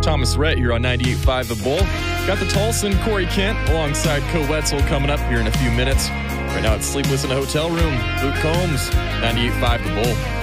Thomas Rhett here on 98.5 The Bull. Got the Tolson, Corey Kent, alongside Co Wetzel coming up here in a few minutes. Right now it's Sleepless in a Hotel Room. Luke Combs, 98.5 The Bull.